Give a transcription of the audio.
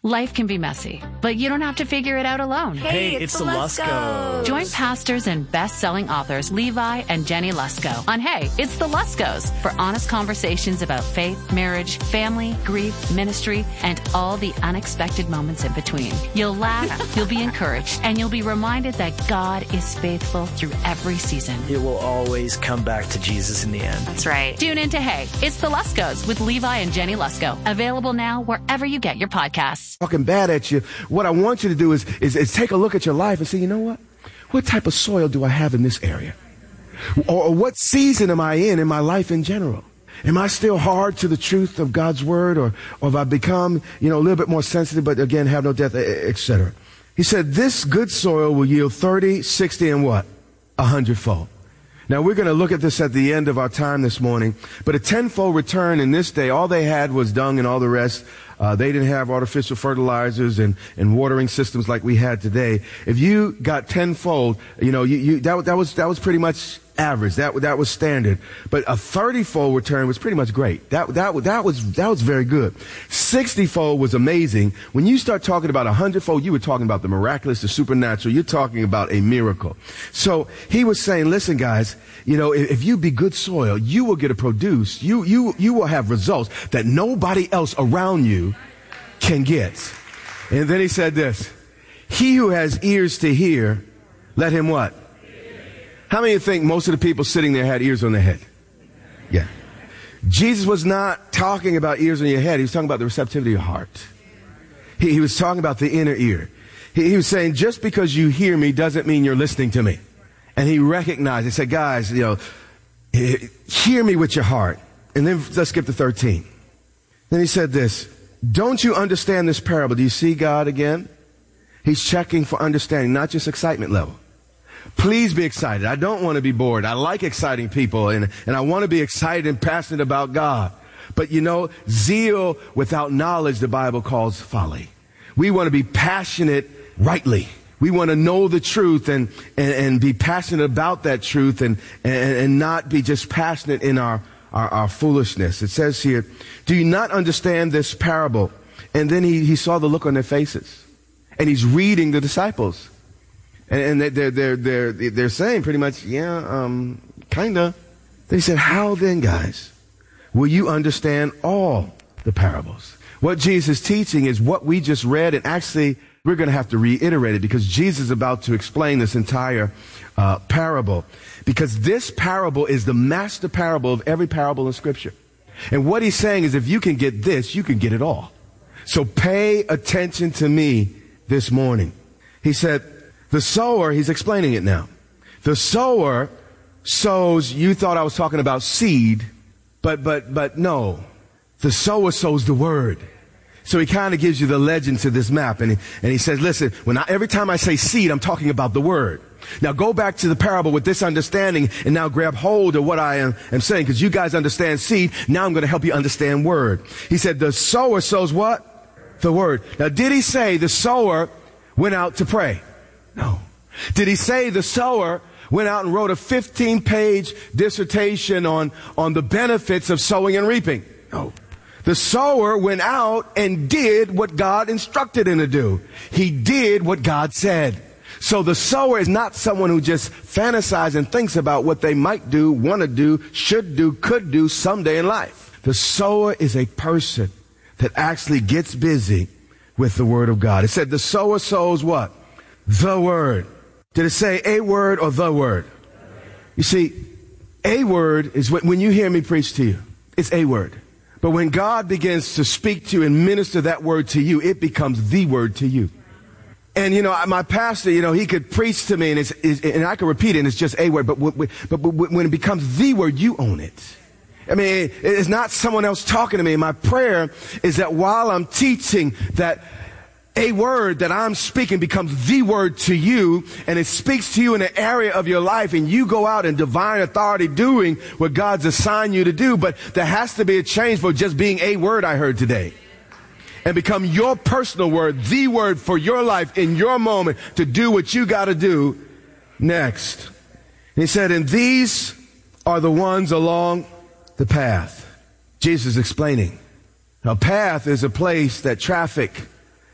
Life can be messy, but you don't have to figure it out alone. Hey, it's the Luskos. Join pastors and best-selling authors Levi and Jenny Lusko on Hey, It's the Luskos for honest conversations about faith, marriage, family, grief, ministry, and all the unexpected moments in between. You'll laugh, you'll be encouraged, and you'll be reminded that God is faithful through every season. It will always come back to Jesus in the end. That's right. Tune in to Hey, It's the Luskos with Levi and Jenny Lusko. Available now wherever you get your podcasts. Talking bad at you, what I want you to do is take a look at your life and say, you know what? What type of soil do I have in this area? Or what season am I in my life in general? Am I still hard to the truth of God's word, or have I become, a little bit more sensitive, but again, have no depth, etc.? He said, this good soil will yield 30, 60, and what? 100-fold. Now, we're going to look at this at the end of our time this morning, but a 10-fold return in this day, all they had was dung and all the rest. They didn't have artificial fertilizers and watering systems like we had today. If you got 10-fold, that was pretty much average. That was standard. But a 30-fold return was pretty much great. That was very good. 60-fold was amazing. When you start talking about 100-fold, you were talking about the miraculous, the supernatural. You're talking about a miracle. So he was saying, listen, guys, if you be good soil, you will get to produce. You will have results that nobody else around you can get. And then he said this, he who has ears to hear, let him what? How many of you think most of the people sitting there had ears on their head? Yeah. Jesus was not talking about ears on your head. He was talking about the receptivity of your heart. He was talking about the inner ear. He was saying, just because you hear me doesn't mean you're listening to me. And he recognized, he said, guys, hear me with your heart. And then let's skip to 13. Then he said this, don't you understand this parable? Do you see God again? He's checking for understanding, not just excitement level. Please be excited. I don't want to be bored. I like exciting people, and I want to be excited and passionate about God. But zeal without knowledge, the Bible calls folly. We want to be passionate rightly. We want to know the truth and be passionate about that truth and not be just passionate in our foolishness. It says here, do you not understand this parable? And then he saw the look on their faces, and he's reading the disciples. And they're saying pretty much, kinda. They said, how then, guys, will you understand all the parables? What Jesus is teaching is what we just read, and actually we're going to have to reiterate it because Jesus is about to explain this entire parable. Because this parable is the master parable of every parable in Scripture. And what he's saying is if you can get this, you can get it all. So pay attention to me this morning. He said, the sower, he's explaining it now. The sower sows, you thought I was talking about seed, but no. The sower sows the word. So he kind of gives you the legend to this map. And he says, listen, every time I say seed, I'm talking about the word. Now go back to the parable with this understanding and now grab hold of what I am saying, because you guys understand seed. Now I'm going to help you understand word. He said, the sower sows what? The word. Now did he say the sower went out to pray? No. Did he say the sower went out and wrote a 15-page dissertation on the benefits of sowing and reaping? No. The sower went out and did what God instructed him to do. He did what God said. So the sower is not someone who just fantasizes and thinks about what they might do, want to do, should do, could do someday in life. The sower is a person that actually gets busy with the word of God. It said the sower sows what? The word. Did it say a word or the word? You see, a word is when you hear me preach to you, it's a word. But when God begins to speak to you and minister that word to you, it becomes the word to you. And my pastor, he could preach to me and I could repeat it and it's just a word. But when it becomes the word, you own it. I mean, it's not someone else talking to me. My prayer is that while I'm teaching, that a word that I'm speaking becomes the word to you, and it speaks to you in an area of your life, and you go out in divine authority doing what God's assigned you to do. But there has to be a change for just being a word I heard today, and become your personal word, the word for your life in your moment to do what you got to do next. He said, and these are the ones along the path. Jesus is explaining. A path is a place that traffic